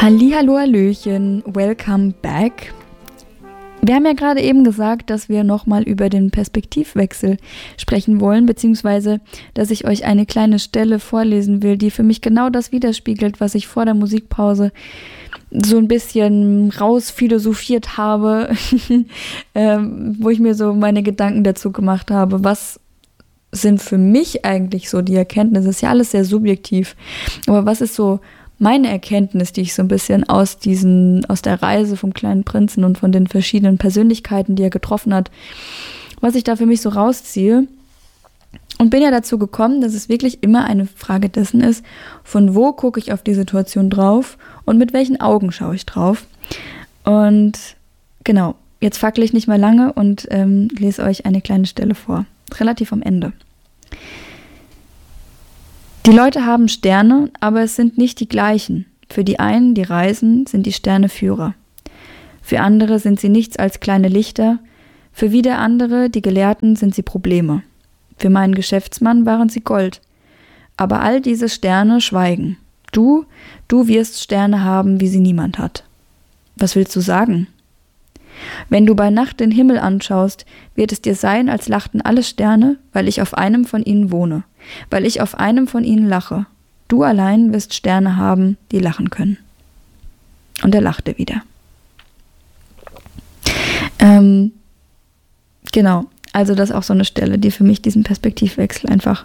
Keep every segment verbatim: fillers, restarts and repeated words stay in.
Hallihallo, hallöchen, welcome back. Wir haben ja gerade eben gesagt, dass wir nochmal über den Perspektivwechsel sprechen wollen, beziehungsweise, dass ich euch eine kleine Stelle vorlesen will, die für mich genau das widerspiegelt, was ich vor der Musikpause so ein bisschen rausphilosophiert habe, ähm, wo ich mir so meine Gedanken dazu gemacht habe, was sind für mich eigentlich so die Erkenntnisse, ist ja alles sehr subjektiv, aber was ist so meine Erkenntnis, die ich so ein bisschen aus diesen, aus der Reise vom kleinen Prinzen und von den verschiedenen Persönlichkeiten, die er getroffen hat, was ich da für mich so rausziehe. Und bin ja dazu gekommen, dass es wirklich immer eine Frage dessen ist, von wo gucke ich auf die Situation drauf und mit welchen Augen schaue ich drauf. Und genau, jetzt fackle ich nicht mehr lange und ähm, lese euch eine kleine Stelle vor, relativ am Ende. Die Leute haben Sterne, aber es sind nicht die gleichen. Für die einen, die reisen, sind die Sterne Führer. Für andere sind sie nichts als kleine Lichter. Für wieder andere, die Gelehrten, sind sie Probleme. Für meinen Geschäftsmann waren sie Gold. Aber all diese Sterne schweigen. Du, du wirst Sterne haben, wie sie niemand hat. Was willst du sagen? Wenn du bei Nacht den Himmel anschaust, wird es dir sein, als lachten alle Sterne, weil ich auf einem von ihnen wohne, weil ich auf einem von ihnen lache. Du allein wirst Sterne haben, die lachen können. Und er lachte wieder. Ähm, genau, also das ist auch so eine Stelle, die für mich diesen Perspektivwechsel einfach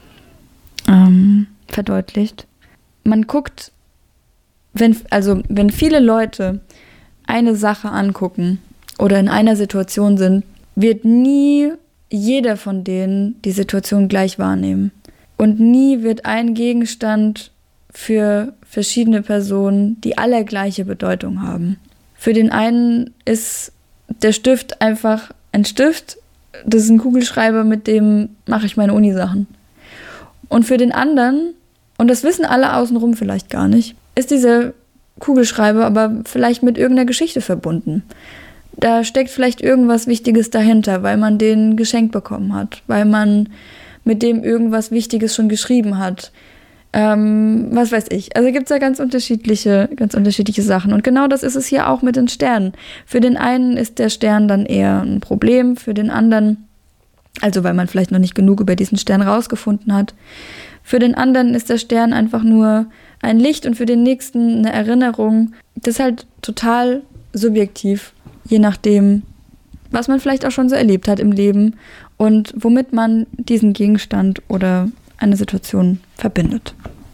ähm, verdeutlicht. Man guckt, wenn, also wenn viele Leute eine Sache angucken oder in einer Situation sind, wird nie jeder von denen die Situation gleich wahrnehmen. Und nie wird ein Gegenstand für verschiedene Personen die allergleiche Bedeutung haben. Für den einen ist der Stift einfach ein Stift, das ist ein Kugelschreiber, mit dem mache ich meine Unisachen. Und für den anderen, und das wissen alle außenrum vielleicht gar nicht, ist dieser Kugelschreiber, aber vielleicht mit irgendeiner Geschichte verbunden. Da steckt vielleicht irgendwas Wichtiges dahinter, weil man den geschenkt bekommen hat, weil man mit dem irgendwas Wichtiges schon geschrieben hat. Ähm, was weiß ich. Also gibt es ja ganz unterschiedliche, ganz unterschiedliche Sachen. Und genau das ist es hier auch mit den Sternen. Für den einen ist der Stern dann eher ein Problem, für den anderen, also weil man vielleicht noch nicht genug über diesen Stern rausgefunden hat, für den anderen ist der Stern einfach nur ein Licht und für den nächsten eine Erinnerung. Das ist halt total subjektiv, je nachdem, was man vielleicht auch schon so erlebt hat im Leben und womit man diesen Gegenstand oder eine Situation verbindet.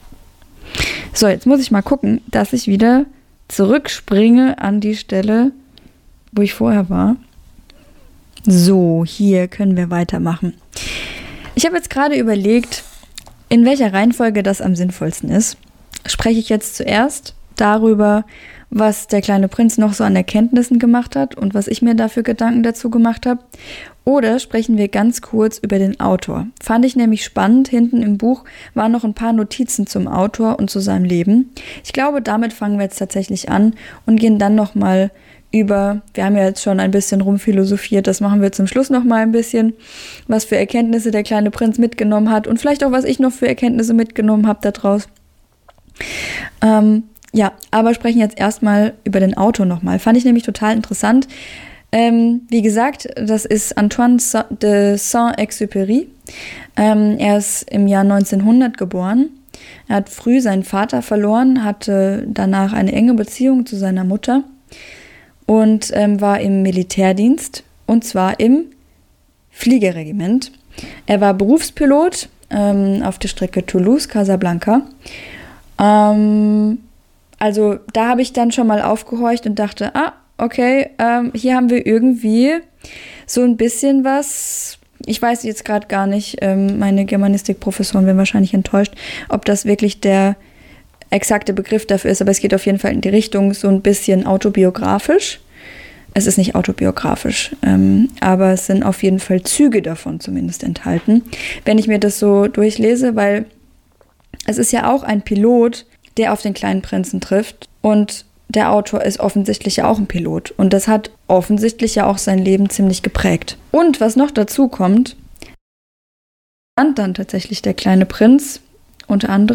So, jetzt muss ich mal gucken, dass ich wieder zurückspringe an die Stelle, wo ich vorher war. So, hier können wir weitermachen. Ich habe jetzt gerade überlegt, in welcher Reihenfolge das am sinnvollsten ist. Spreche ich jetzt zuerst darüber, was der kleine Prinz noch so an Erkenntnissen gemacht hat und was ich mir dafür Gedanken dazu gemacht habe. Oder sprechen wir ganz kurz über den Autor. Fand ich nämlich spannend. Hinten im Buch waren noch ein paar Notizen zum Autor und zu seinem Leben. Ich glaube, damit fangen wir jetzt tatsächlich an und gehen dann nochmal über, wir haben ja jetzt schon ein bisschen rumphilosophiert, das machen wir zum Schluss nochmal ein bisschen, was für Erkenntnisse der kleine Prinz mitgenommen hat und vielleicht auch, was ich noch für Erkenntnisse mitgenommen habe daraus. Ähm, ja, aber sprechen jetzt erstmal über den Autor nochmal. Fand ich nämlich total interessant. Ähm, wie gesagt, das ist Antoine de Saint-Exupéry. Ähm, er ist im Jahr neunzehnhundert geboren. Er hat früh seinen Vater verloren, hatte danach eine enge Beziehung zu seiner Mutter und ähm, war im Militärdienst, und zwar im Fliegerregiment. Er war Berufspilot ähm, auf der Strecke Toulouse-Casablanca. Ähm, also da habe ich dann schon mal aufgehorcht und dachte, ah, okay, ähm, hier haben wir irgendwie so ein bisschen was, ich weiß jetzt gerade gar nicht, ähm, meine Germanistikprofessoren werden wahrscheinlich enttäuscht, ob das wirklich der exakte Begriff dafür ist, aber es geht auf jeden Fall in die Richtung so ein bisschen autobiografisch. Es ist nicht autobiografisch, ähm, aber es sind auf jeden Fall Züge davon zumindest enthalten, wenn ich mir das so durchlese, weil es ist ja auch ein Pilot, der auf den kleinen Prinzen trifft, und der Autor ist offensichtlich ja auch ein Pilot und das hat offensichtlich ja auch sein Leben ziemlich geprägt. Und was noch dazu kommt, stand dann tatsächlich der kleine Prinz unter anderem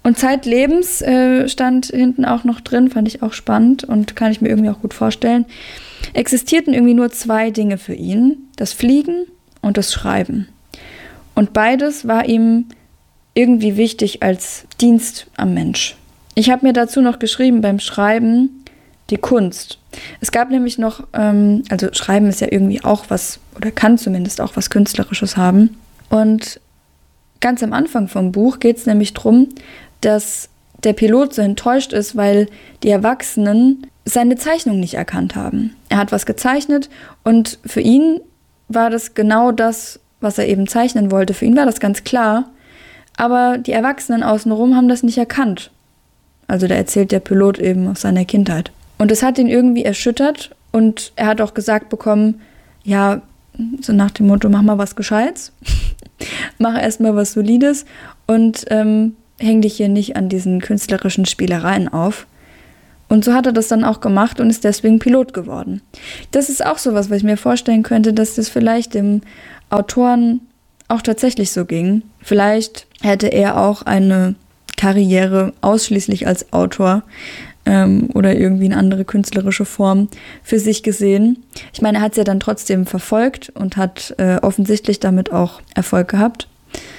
Und zeitlebens äh, stand hinten auch noch drin, fand ich auch spannend und kann ich mir irgendwie auch gut vorstellen, existierten irgendwie nur zwei Dinge für ihn, das Fliegen und das Schreiben. Und beides war ihm irgendwie wichtig als Dienst am Mensch. Ich habe mir dazu noch geschrieben, beim Schreiben die Kunst. Es gab nämlich noch, ähm, also Schreiben ist ja irgendwie auch was, oder kann zumindest auch was Künstlerisches haben. Und ganz am Anfang vom Buch geht es nämlich darum, dass der Pilot so enttäuscht ist, weil die Erwachsenen seine Zeichnung nicht erkannt haben. Er hat was gezeichnet und für ihn war das genau das, was er eben zeichnen wollte. Für ihn war das ganz klar, aber die Erwachsenen außenrum haben das nicht erkannt. Also da erzählt der Pilot eben aus seiner Kindheit. Und das hat ihn irgendwie erschüttert und er hat auch gesagt bekommen, ja, so nach dem Motto, mach mal was Gescheites, mach erstmal was Solides und ähm, häng dich hier nicht an diesen künstlerischen Spielereien auf. Und so hat er das dann auch gemacht und ist deswegen Pilot geworden. Das ist auch sowas, was ich mir vorstellen könnte, dass das vielleicht dem Autoren auch tatsächlich so ging. Vielleicht hätte er auch eine Karriere ausschließlich als Autor ähm, oder irgendwie eine andere künstlerische Form für sich gesehen. Ich meine, er hat es ja dann trotzdem verfolgt und hat äh, offensichtlich damit auch Erfolg gehabt.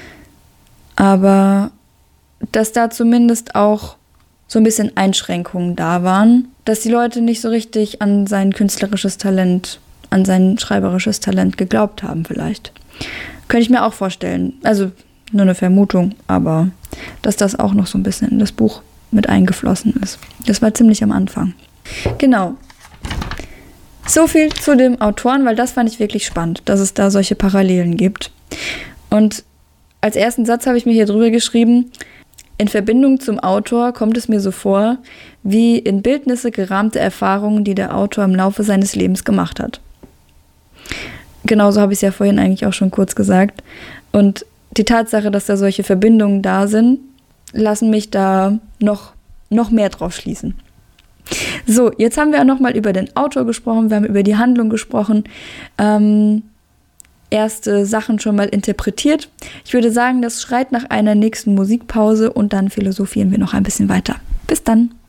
Aber dass da zumindest auch so ein bisschen Einschränkungen da waren, dass die Leute nicht so richtig an sein künstlerisches Talent, an sein schreiberisches Talent geglaubt haben vielleicht. Könnte ich mir auch vorstellen. Also nur eine Vermutung, aber dass das auch noch so ein bisschen in das Buch mit eingeflossen ist. Das war ziemlich am Anfang. Genau. So viel zu dem Autoren, weil das fand ich wirklich spannend, dass es da solche Parallelen gibt. Und als ersten Satz habe ich mir hier drüber geschrieben, in Verbindung zum Autor kommt es mir so vor, wie in Bildnisse gerahmte Erfahrungen, die der Autor im Laufe seines Lebens gemacht hat. Genauso habe ich es ja vorhin eigentlich auch schon kurz gesagt. Und die Tatsache, dass da solche Verbindungen da sind, lassen mich da noch, noch mehr drauf schließen. So, jetzt haben wir auch noch mal über den Autor gesprochen, wir haben über die Handlung gesprochen, ähm, erste Sachen schon mal interpretiert. Ich würde sagen, das schreit nach einer nächsten Musikpause und dann philosophieren wir noch ein bisschen weiter. Bis dann!